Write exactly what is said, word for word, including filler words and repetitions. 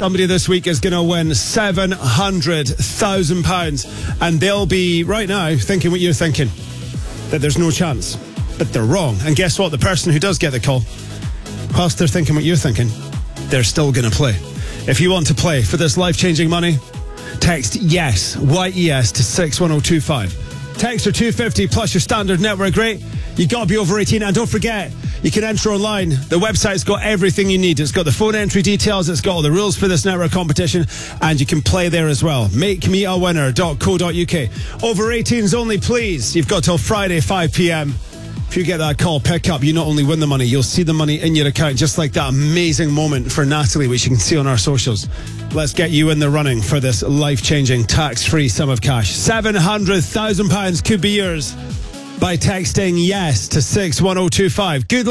Somebody this week is going to win seven hundred thousand pounds, and they'll be right now thinking what you're thinking, that there's no chance. But they're wrong. And guess what? The person who does get the call, whilst they're thinking what you're thinking, they're still going to play. If you want to play for this life-changing money, text YES, Y E S, to six one oh two five. Text or two fifty plus your standard network rate. You got to be over eighteen. And don't forget, you can enter online. The website's got everything you need. It's got the phone entry details. It's got all the rules for this network competition. And you can play there as well. make me a winner dot co dot U K. Over eighteens only, please. You've got till Friday, five p.m. If you get that call, pick up. You not only win the money, you'll see the money in your account, just like that amazing moment for Natalie, which you can see on our socials. Let's get you in the running for this life-changing, tax-free sum of cash. seven hundred thousand pounds could be yours by texting YES to six one oh two five. Good luck.